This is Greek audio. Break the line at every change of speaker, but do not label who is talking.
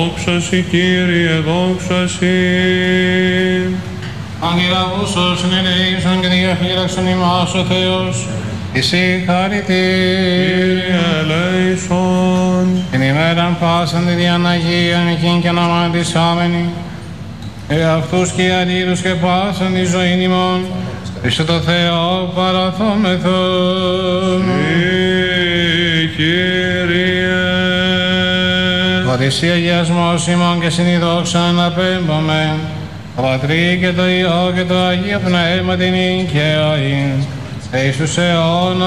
Δόξα Συ, Κύριε, δόξα Συ.
Αγγελαύουσος συνελεήσαν και διαφύλαξον ημάς ο Θεός, εσύ χάρητη.
Κύριε ελέησον.
Την ημέραν πάσαν τη διαναγίαν εκείν και αναμαντησάμενη, αυτούς και αλλήλους και πάσαν τη ζωήν ημών, Χριστό το Θεό παραθόμεθο.
Κύριε.
Ότι εσύ αγιασμός ημών και συνειδόξαν απέμπαμε, το Πατρί και το Υιό και το Αγίο Πνεύμα την και αΐν, σε εις τους αιώνας.